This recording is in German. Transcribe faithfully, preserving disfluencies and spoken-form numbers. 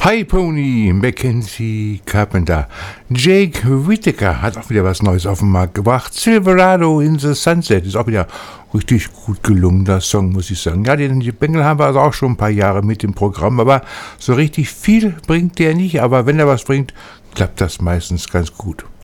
Hi Pony, Mackenzie Carpenter. Jake Whittaker hat auch wieder was Neues auf den Markt gebracht. Silverado in the Sunset ist auch wieder richtig gut gelungener Song, muss ich sagen. Ja, den Bengel haben wir also auch schon ein paar Jahre mit im Programm, aber so richtig viel bringt der nicht. Aber wenn er was bringt, klappt das meistens ganz gut.